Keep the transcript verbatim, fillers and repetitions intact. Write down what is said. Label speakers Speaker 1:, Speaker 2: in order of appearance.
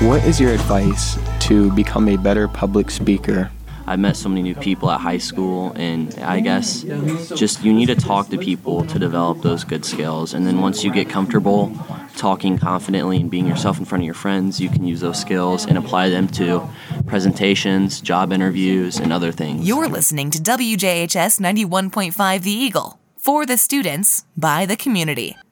Speaker 1: What is your advice to become a better public speaker?
Speaker 2: I met so many new people at high school, and I guess just you need to talk to people to develop those good skills. And then once you get comfortable talking confidently and being yourself in front of your friends, you can use those skills and apply them to presentations, job interviews, and other things.
Speaker 3: You're listening to W J H S ninety-one point five The Eagle. For the students, by the community.